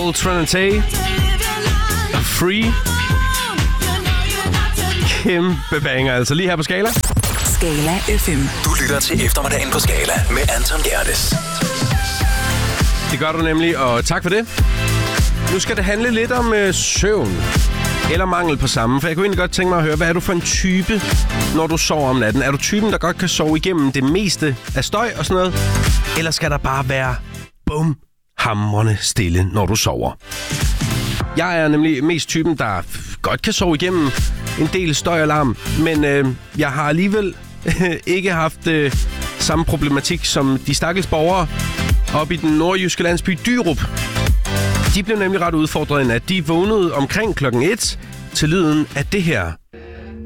Soul Trinity. Free. Kæmpe banger, altså lige her på Skala. Skala FM. Du lytter til eftermiddagen på Skala med Anton Gerdes. Det gør du nemlig, og tak for det. Nu skal det handle lidt om søvn. Eller mangel på samme. For jeg kunne egentlig godt tænke mig at høre, hvad er du for en type, når du sover om natten? Er du typen, der godt kan sove igennem det meste af støj og sådan noget? Eller skal der bare være hamrende stille, når du sover? Jeg er nemlig mest typen, der godt kan sove igennem en del støj og larm. Men jeg har alligevel ikke haft samme problematik som de stakkels borgere oppe i den nordjyske landsby Dyrup. De blev nemlig ret udfordret, at de vågnede omkring klokken 1 til lyden af det her.